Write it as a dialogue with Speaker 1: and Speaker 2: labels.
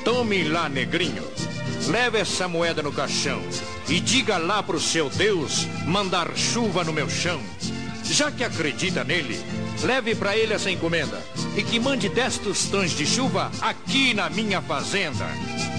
Speaker 1: Tome lá, negrinho. Leve essa moeda no caixão e diga lá pro seu Deus mandar chuva no meu chão. Já que acredita nele, leve pra ele essa encomenda e que mande 10 tostões de chuva aqui na minha fazenda.